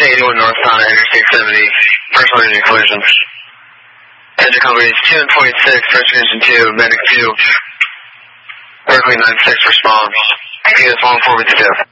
81 northbound at Interstate 70, personal engine collision. Engine companies 2 and 26, first engine 2, medic 2, Berkeley 96 response. PS 1452.